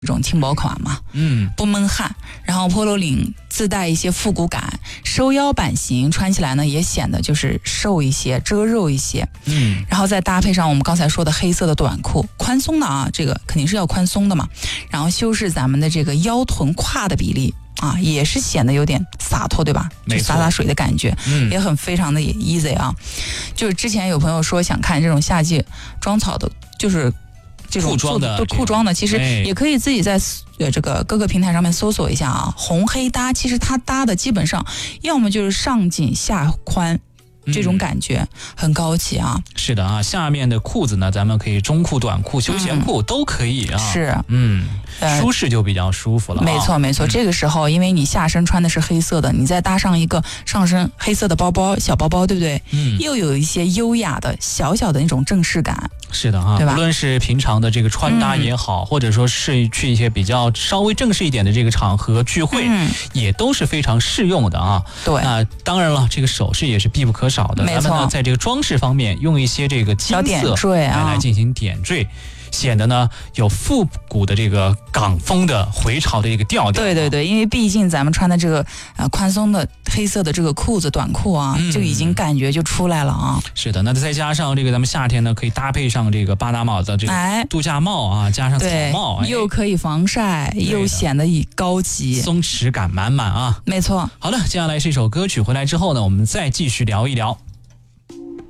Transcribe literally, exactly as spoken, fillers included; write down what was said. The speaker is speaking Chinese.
这种轻薄款嘛， 嗯， 不闷汗，然后 polo 领自带一些复古感，收腰版型，穿起来呢也显得就是瘦一些，遮肉一些， 嗯， 然后再搭配上我们刚才说的黑色的短裤，宽松的啊，这个肯定是要宽松的嘛，然后修饰咱们的这个腰臀胯的比例啊，也是显得有点洒脱，对吧？就洒洒水的感觉， 嗯， 也很非常的 easy 啊。就是之前有朋友说想看这种夏季装草的，就是这种裤装的， 对裤装的，其实也可以自己在呃这个各个平台上面搜索一下啊。红黑搭，其实它搭的基本上要么就是上紧下宽。这种感觉很高级啊！ 嗯、是的啊，下面的裤子呢，咱们可以中裤、短裤、休闲裤、嗯、都可以啊。 是， 嗯，舒适就比较舒服了、啊。 没错，没错、嗯。这个时候，因为你下身穿的是黑色的，你再搭上一个上身黑色的包包、小包包，对不对？ 嗯， 又有一些优雅的小小的那种正式感。 是的啊， 对吧？ 无论是平常的这个穿搭也好，嗯、或者说是去一些比较稍微正式一点的这个场合聚会，嗯、也都是非常适用的啊。 对， 那当然了，这个首饰也是必不可少的。 没错， 咱们呢，在这个装饰方面用一些这个金色来、啊、来进行点缀。显得呢有复古的这个港风的回潮的一个调调。 对对对，因为毕竟咱们穿的这个呃宽松的黑色的这个裤子短裤啊、嗯，就已经感觉就出来了啊。 是的，那再加上这个咱们夏天呢，可以搭配上这个巴拿马的这个度假帽啊，哎、加上草帽， 哎、又可以防晒，又显得以高级， 松弛感满满啊。 没错。 好的，接下来是一首歌曲，回来之后呢，我们再继续聊一聊。